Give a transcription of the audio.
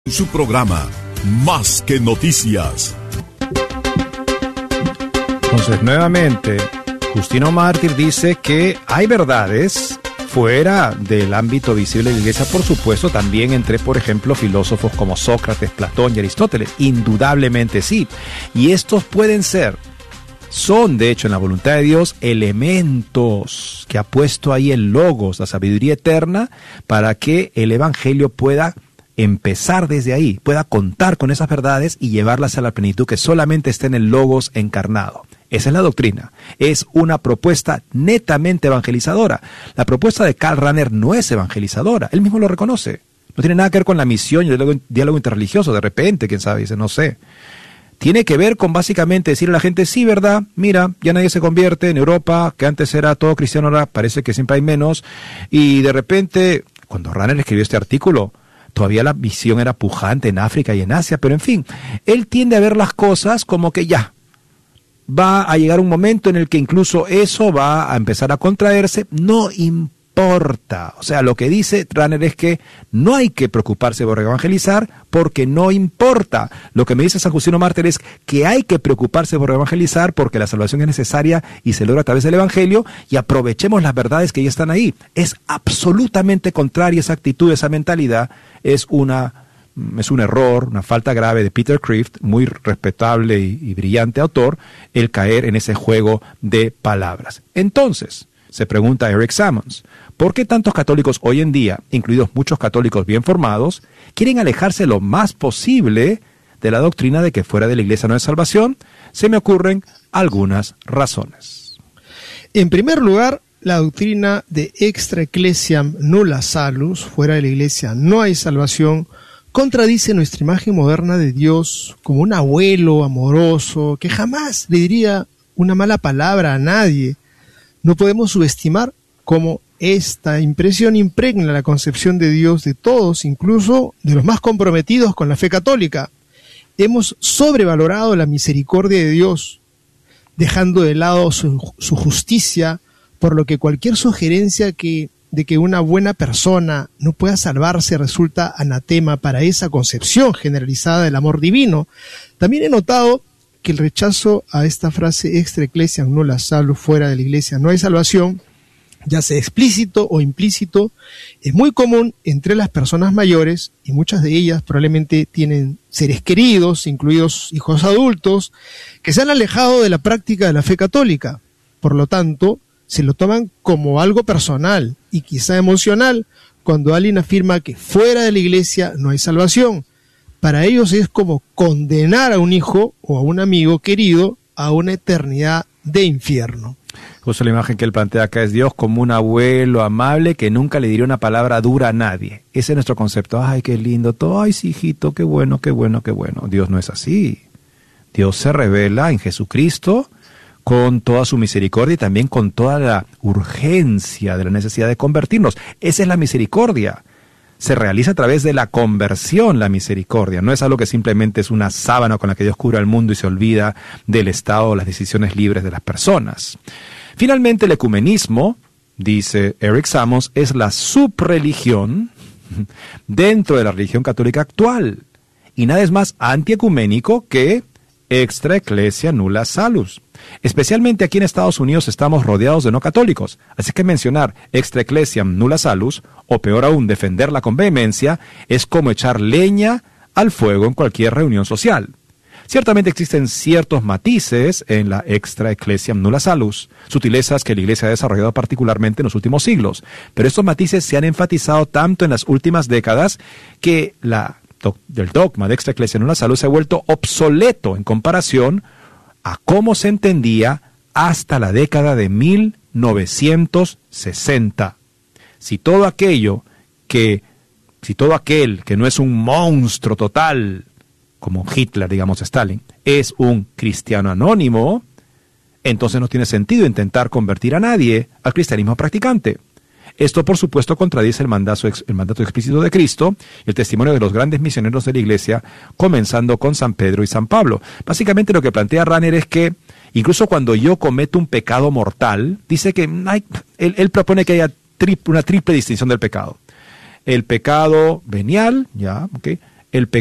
Su programa, Más que Noticias. Entonces, nuevamente, Justino Mártir dice que hay verdades fuera del ámbito visible de la Iglesia, por supuesto, también entre, por ejemplo, filósofos como Sócrates, Platón y Aristóteles. Indudablemente sí. Y estos son, de hecho, en la voluntad de Dios, elementos que ha puesto ahí el Logos, la sabiduría eterna, para que el Evangelio pueda empezar desde ahí, pueda contar con esas verdades y llevarlas a la plenitud que solamente está en el Logos encarnado. Esa es la doctrina. Es una propuesta netamente evangelizadora. La propuesta de Karl Rahner no es evangelizadora. Él mismo lo reconoce. No tiene nada que ver con la misión y el diálogo interreligioso. De repente, quién sabe, dice, no sé. Tiene que ver con básicamente decirle a la gente, sí, verdad, mira, ya nadie se convierte en Europa, que antes era todo cristiano, ahora parece que siempre hay menos. Y de repente, cuando Rahner escribió este artículo, todavía la misión era pujante en África y en Asia, pero en fin, él tiende a ver las cosas como que ya, va a llegar un momento en el que incluso eso va a empezar a contraerse, no importa. O sea, lo que dice Rahner es que no hay que preocuparse por evangelizar porque no importa. Lo que me dice San Justino Mártir es que hay que preocuparse por evangelizar porque la salvación es necesaria y se logra a través del Evangelio y aprovechemos las verdades que ya están ahí. Es absolutamente contraria esa actitud, esa mentalidad. Es un error, una falta grave de Peter Kreeft, muy respetable y brillante autor, el caer en ese juego de palabras. Entonces, se pregunta Eric Sammons, ¿por qué tantos católicos hoy en día, incluidos muchos católicos bien formados, quieren alejarse lo más posible de la doctrina de que fuera de la Iglesia no hay salvación? Se me ocurren algunas razones. En primer lugar, la doctrina de extra ecclesiam nulla salus, fuera de la Iglesia no hay salvación, contradice nuestra imagen moderna de Dios como un abuelo amoroso que jamás le diría una mala palabra a nadie. No podemos subestimar cómo esta impresión impregna la concepción de Dios de todos, incluso de los más comprometidos con la fe católica. Hemos sobrevalorado la misericordia de Dios, dejando de lado su justicia, por lo que cualquier sugerencia de que una buena persona no pueda salvarse resulta anatema para esa concepción generalizada del amor divino. También he notado que el rechazo a esta frase extra ecclesiam nulla salus, fuera de la Iglesia no hay salvación, ya sea explícito o implícito, es muy común entre las personas mayores, y muchas de ellas probablemente tienen seres queridos, incluidos hijos adultos, que se han alejado de la práctica de la fe católica. Por lo tanto, se lo toman como algo personal y quizá emocional cuando alguien afirma que fuera de la Iglesia no hay salvación. Para ellos es como condenar a un hijo o a un amigo querido a una eternidad de infierno. Justo la imagen que él plantea acá es Dios como un abuelo amable que nunca le diría una palabra dura a nadie. Ese es nuestro concepto. Ay, qué lindo todo. Ay, sí, hijito, qué bueno, qué bueno, qué bueno. Dios no es así. Dios se revela en Jesucristo con toda su misericordia y también con toda la urgencia de la necesidad de convertirnos. Esa es la misericordia. Se realiza a través de la conversión la misericordia. No es algo que simplemente es una sábana con la que Dios cubre al mundo y se olvida del estado o las decisiones libres de las personas. Finalmente, el ecumenismo, dice Eric Sammons, es la subreligión dentro de la religión católica actual. Y nada es más antiecuménico que extra ecclesia nulla salus. Especialmente aquí en Estados Unidos estamos rodeados de no católicos, así que mencionar extra ecclesiam nulla salus, o peor aún, defenderla con vehemencia, es como echar leña al fuego en cualquier reunión social. Ciertamente existen ciertos matices en la extra ecclesiam nulla salus, sutilezas que la Iglesia ha desarrollado particularmente en los últimos siglos, pero estos matices se han enfatizado tanto en las últimas décadas que el dogma de extra ecclesiam nulla salus se ha vuelto obsoleto en comparación a cómo se entendía hasta la década de 1960. Si todo aquel que no es un monstruo total, como Hitler, digamos Stalin, es un cristiano anónimo, entonces no tiene sentido intentar convertir a nadie al cristianismo practicante. Esto, por supuesto, contradice el mandato explícito de Cristo y el testimonio de los grandes misioneros de la Iglesia, comenzando con San Pedro y San Pablo. Básicamente lo que plantea Rahner es que, incluso cuando yo cometo un pecado mortal, dice que él propone que haya una triple distinción del pecado. El pecado venial, el